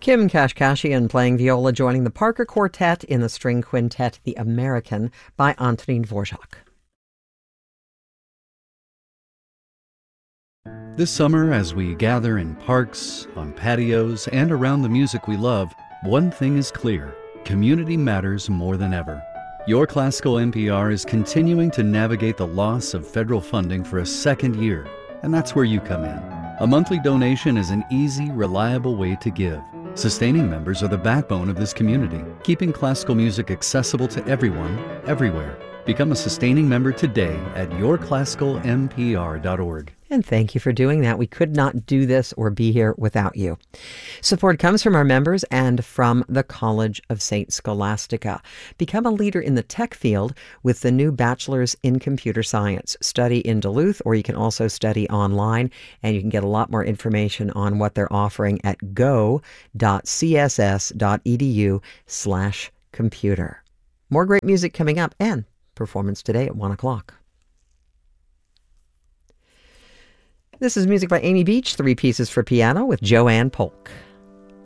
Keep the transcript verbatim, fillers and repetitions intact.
Kim Kashkashian playing viola, joining the Parker Quartet in the string quintet The American by Antonin Dvorak. This summer, as we gather in parks, on patios, and around the music we love, one thing is clear: community matters more than ever. Your Classical N P R is continuing to navigate the loss of federal funding for a second year, and that's where you come in. A monthly donation is an easy, reliable way to give. Sustaining members are the backbone of this community, keeping classical music accessible to everyone, everywhere. Become a sustaining member today at your classical n p r dot org. And thank you for doing that. We could not do this or be here without you. Support comes from our members and from the College of Saint Scholastica. Become a leader in the tech field with the new Bachelor's in Computer Science. Study in Duluth, or you can also study online, and you can get a lot more information on what they're offering at go dot c s s dot e d u slash computer. More great music coming up, and performance today at one o'clock. This is music by Amy Beach, three pieces for piano with Joanne Polk.